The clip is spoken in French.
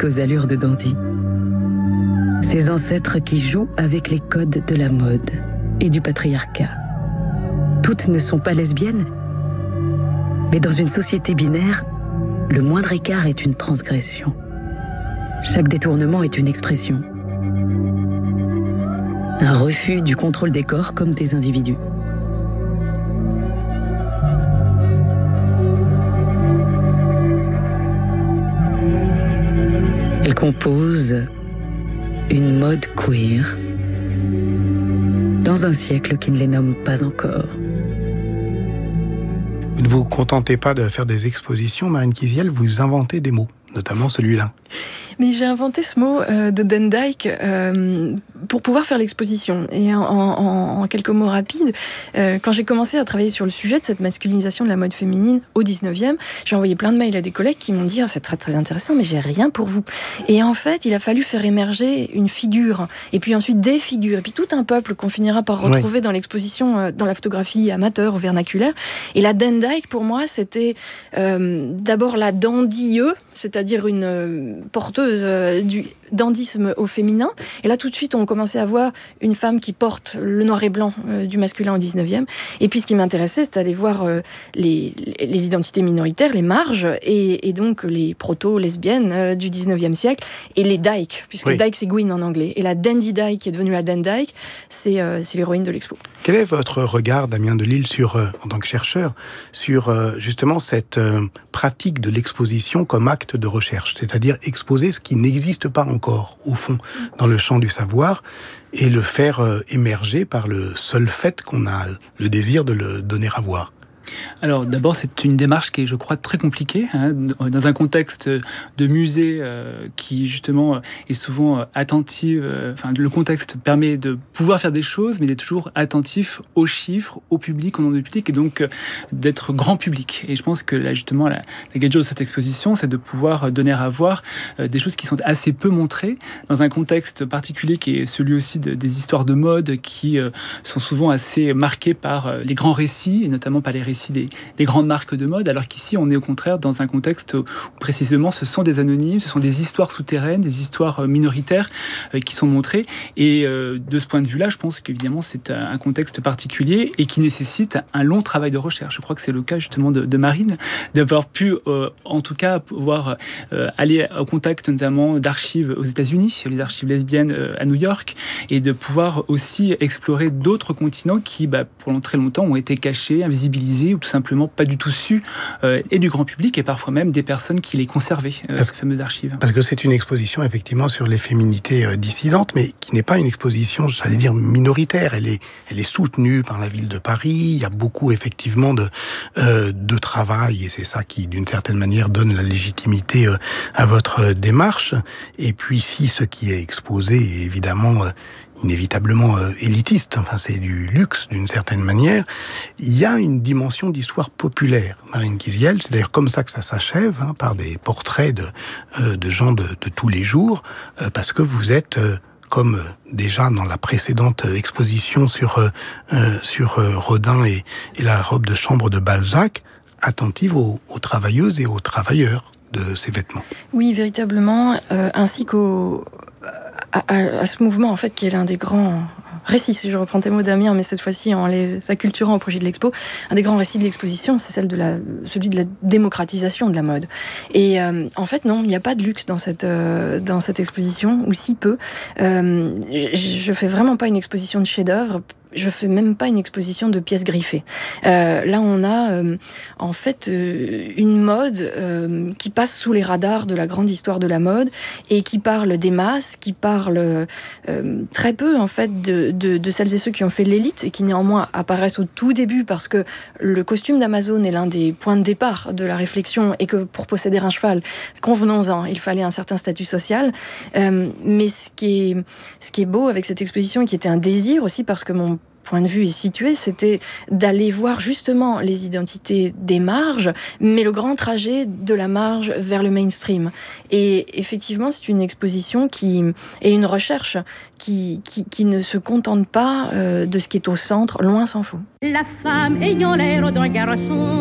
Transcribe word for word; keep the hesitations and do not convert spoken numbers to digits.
chic aux allures de dandy. Ces ancêtres qui jouent avec les codes de la mode et du patriarcat. Toutes ne sont pas lesbiennes, mais dans une société binaire, le moindre écart est une transgression. Chaque détournement est une expression. Un refus du contrôle des corps comme des individus. Elle compose une mode queer dans un siècle qui ne les nomme pas encore. Vous ne vous contentez pas de faire des expositions, Marine Kiziel, vous inventez des mots, notamment celui-là. Mais j'ai inventé ce mot euh, de Den Dijk euh, pour pouvoir faire l'exposition. Et en, en, en quelques mots rapides, euh, quand j'ai commencé à travailler sur le sujet de cette masculinisation de la mode féminine au dix-neuvième, j'ai envoyé plein de mails à des collègues qui m'ont dit oh, « c'est très très intéressant, mais j'ai rien pour vous ». Et en fait, il a fallu faire émerger une figure, et puis ensuite des figures, et puis tout un peuple qu'on finira par retrouver oui. dans l'exposition, euh, dans la photographie amateur ou vernaculaire. Et la Den Dijk, pour moi, c'était euh, d'abord la dandie, c'est-à-dire une euh, porteuse Euh, du dandisme au féminin. Et là, tout de suite, on commençait à voir une femme qui porte le noir et blanc euh, du masculin au dix-neuvième. Et puis, ce qui m'intéressait, c'était d'aller voir euh, les, les identités minoritaires, les marges, et, et donc les proto-lesbiennes euh, du dix-neuvième siècle, et les dyke, puisque oui. dyke, c'est Gwyn en anglais. Et la Dandy Dyke, qui est devenue la Den Dijk, c'est, euh, c'est l'héroïne de l'expo. Quel est votre regard, Damien Delille, sur, euh, en tant que chercheur, sur euh, justement cette euh, pratique de l'exposition comme acte de recherche, c'est-à-dire exposer ce qui n'existe pas encore, au fond, dans le champ du savoir, et le faire euh, émerger par le seul fait qu'on a le désir de le donner à voir? Alors d'abord, c'est une démarche qui est, je crois, très compliquée, hein, dans un contexte de musée euh, qui, justement, est souvent euh, attentif. Euh, enfin, le contexte permet de pouvoir faire des choses, mais d'être toujours attentif aux chiffres, au public, au nom du public, et donc euh, d'être grand public. Et je pense que, là, justement, la, la gageure de cette exposition, c'est de pouvoir donner à voir euh, des choses qui sont assez peu montrées, dans un contexte particulier qui est celui aussi de, des histoires de mode, qui euh, sont souvent assez marquées par euh, les grands récits, et notamment par les récits Des, des grandes marques de mode, alors qu'ici on est au contraire dans un contexte où précisément ce sont des anonymes, ce sont des histoires souterraines, des histoires minoritaires euh, qui sont montrées, et euh, de ce point de vue-là, je pense qu'évidemment c'est un contexte particulier et qui nécessite un long travail de recherche. Je crois que c'est le cas justement de, de Marine, d'avoir pu euh, en tout cas pouvoir euh, aller au contact notamment d'archives aux États-Unis, les archives lesbiennes euh, à New York, et de pouvoir aussi explorer d'autres continents qui, bah, pendant très longtemps, ont été cachés, invisibilisés, ou tout simplement pas du tout su, euh, et du grand public, et parfois même des personnes qui les conservaient, euh, ces fameuses archives. Parce que c'est une exposition effectivement sur les féminités euh, dissidentes, mais qui n'est pas une exposition, j'allais dire, minoritaire. Elle est, elle est soutenue par la ville de Paris. Il y a beaucoup effectivement de, euh, de travail, et c'est ça qui, d'une certaine manière, donne la légitimité euh, à votre euh, démarche. Et puis, si ce qui est exposé est évidemment euh, inévitablement euh, élitiste, enfin c'est du luxe d'une certaine manière, il y a une dimension d'histoire populaire, Marine Kiziel, c'est d'ailleurs comme ça que ça s'achève, hein, par des portraits de, euh, de gens de, de tous les jours, euh, parce que vous êtes, euh, comme euh, déjà dans la précédente euh, exposition sur, euh, euh, sur euh, Rodin et, et la robe de chambre de Balzac, attentive aux, aux travailleuses et aux travailleurs de ces vêtements. Oui, véritablement, euh, ainsi qu'au... À, à, à ce mouvement, en fait, qui est l'un des grands récits, si je reprends tes mots, Damien, mais cette fois-ci en les acculturant au projet de l'expo, un des grands récits de l'exposition, c'est celle de la, celui de la démocratisation de la mode. Et euh, en fait, non, il n'y a pas de luxe dans cette, euh, dans cette exposition, ou si peu. Euh, je ne fais vraiment pas une exposition de chef-d'œuvre. Je fais même pas une exposition de pièces griffées. Euh, là, on a euh, en fait euh, une mode euh, qui passe sous les radars de la grande histoire de la mode et qui parle des masses, qui parle euh, très peu en fait de, de, de celles et ceux qui ont fait l'élite et qui néanmoins apparaissent au tout début parce que le costume d'Amazon est l'un des points de départ de la réflexion et que pour posséder un cheval, convenons-en, il fallait un certain statut social. Euh, mais ce qui est, ce qui est beau avec cette exposition et qui était un désir aussi parce que mon point de vue est situé, c'était d'aller voir justement les identités des marges, mais le grand trajet de la marge vers le mainstream. Et effectivement, c'est une exposition qui et une recherche qui, qui, qui ne se contente pas euh, de ce qui est au centre, loin s'en faut. La femme ayant l'air d'un garçon